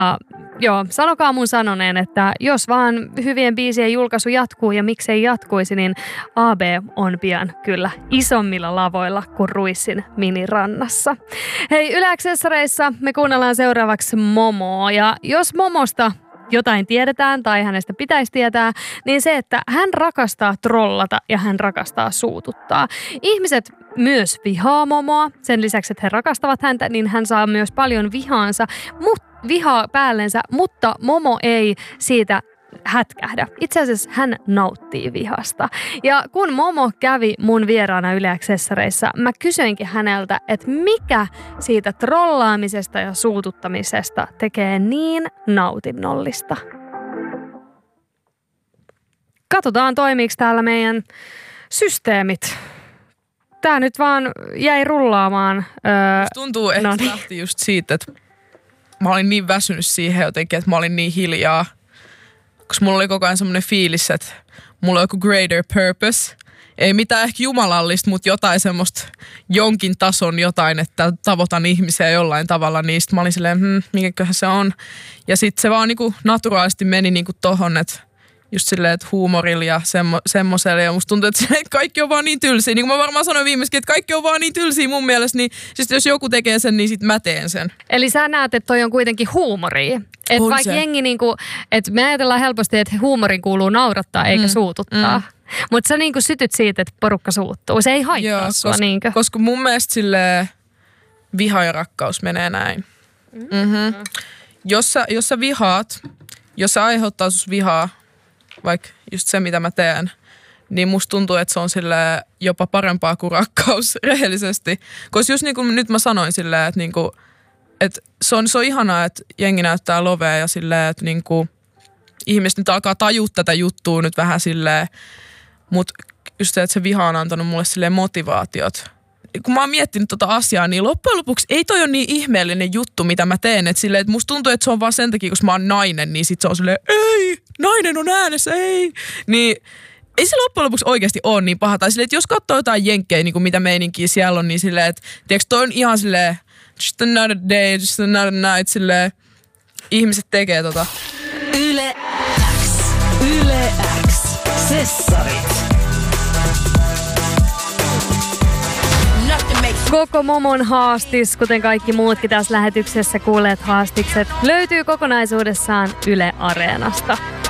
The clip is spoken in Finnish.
Joo, sanokaa mun sanoneen, että jos vaan hyvien biisien julkaisu jatkuu ja miksei jatkuisi, niin AB on pian kyllä isommilla lavoilla kuin Ruissin minirannassa. Hei, Yle Accessoreissa me kuunnellaan seuraavaksi Momoa, ja jos Momosta jotain tiedetään tai hänestä pitäisi tietää, niin se, että hän rakastaa trollata ja hän rakastaa suututtaa. Ihmiset myös vihaa Momoa. Sen lisäksi, että he rakastavat häntä, niin hän saa myös paljon vihaa päällensä, mutta Momo ei siitä hätkähdä. Itse asiassa hän nauttii vihasta. Ja kun Momo kävi mun vieraana Yle Accessoreissa, mä kysyinkin häneltä, että mikä siitä trollaamisesta ja suututtamisesta tekee niin nautinnollista. Katsotaan, toimiiko täällä meidän systeemit. Tää nyt vaan jäi rullaamaan. Tuntuu, että lähti just siitä, että mä olin niin väsynyt siihen jotenkin, että mä olin niin hiljaa. Koska mulla oli koko ajan semmoinen fiilis, että mulla on joku greater purpose. Ei mitään ehkä jumalallista, mutta jotain semmoista jonkin tason jotain, että tavoitan ihmisiä jollain tavalla. Niin sit mä olin silleen, mikäköhän se on. Ja sitten se vaan niinku naturaalisti meni niinku tohon, että just silleen, että huumorilla ja semmoisella. Ja musta tuntuu, että kaikki on vaan niin tylsiä. Niin kuin mä varmaan sanoin viimeiskin, että kaikki on vaan niin tylsiä mun mielestä. Niin siis jos joku tekee sen, niin sit mä teen sen. Eli sä näet, että toi on kuitenkin huumoria. Että vaikka jengi niinku, että me ajatellaan helposti, että huumorin kuuluu naurattaa eikä suututtaa. Mutta sä niinku sytyt siitä, että porukka suuttuu. Se ei haittaa sua niinkö? Koska mun mielestä silleen viha ja rakkaus menee näin. Jos sä vihaat, jos sä aiheuttaa sus vihaa, vaikka just se, mitä mä teen, niin musta tuntuu, että se on silleen jopa parempaa kuin rakkaus rehellisesti. Koska just niin kuin nyt mä sanoin silleen, että niinku, että se on ihanaa, että jengi näyttää lovea ja silleen, että niinku, ihmiset nyt alkaa tajua tätä juttua nyt vähän silleen, mutta just se, että se viha on antanut mulle silleen motivaatiot. Kun mä oon miettinyt tota asiaa, niin loppujen lopuksi ei toi ole niin ihmeellinen juttu, mitä mä teen. Että silleen, että musta tuntuu, että se on vaan sen takia, koska mä oon nainen, niin sit se on silleen, ei, nainen on äänessä, ei. Niin ei se loppujen lopuksi oikeasti ole niin paha. Tai silleen, että jos katsoo jotain jenkkejä, niin kuin mitä meininkiä siellä on, niin silleen, että tiedätkö, toi on ihan silleen, just another day, just another night, silleen, ihmiset tekee tota. Yle X. Yle X. Sessarit. Koko Momon haastis, kuten kaikki muutkin tässä lähetyksessä kuulleet haastikset, löytyy kokonaisuudessaan Yle Areenasta.